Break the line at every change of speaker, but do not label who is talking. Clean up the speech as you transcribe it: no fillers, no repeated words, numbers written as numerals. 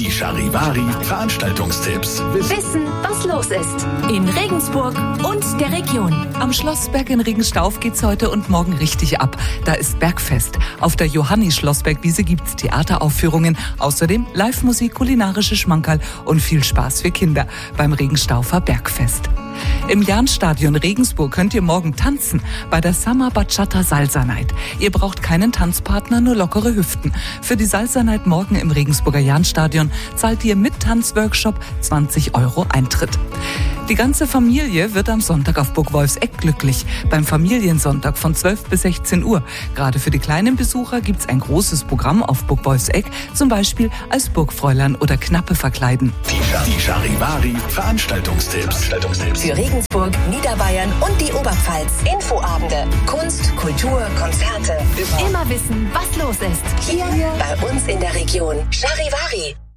Die Charivari Veranstaltungstipps.
Wissen, was los ist. In Regensburg und der Region.
Am Schlossberg in Regenstauf geht's heute und morgen richtig ab. Da ist Bergfest. Auf der Johanni-Schlossberg-Wiese gibt's Theateraufführungen. Außerdem Live-Musik, kulinarische Schmankerl und viel Spaß für Kinder beim Regenstaufer Bergfest. Im Jahnstadion Regensburg könnt ihr morgen tanzen bei der Summer Bachata Salsa Night. Ihr braucht keinen Tanzpartner, nur lockere Hüften. Für die Salsa Night morgen im Regensburger Jahnstadion zahlt ihr mit Tanzworkshop 20 € Eintritt. Die ganze Familie wird am Sonntag auf Burg Wolfseck glücklich. Beim Familiensonntag von 12 bis 16 Uhr. Gerade für die kleinen Besucher gibt's ein großes Programm auf Burg Wolfseck, zum Beispiel als Burgfräulein oder Knappe verkleiden.
Die Charivari Veranstaltungstipps.
Für Regensburg, Niederbayern und die Oberpfalz. Infoabende, Kunst, Kultur, Konzerte. Immer wissen, was los ist. Hier bei uns in der Region. Charivari.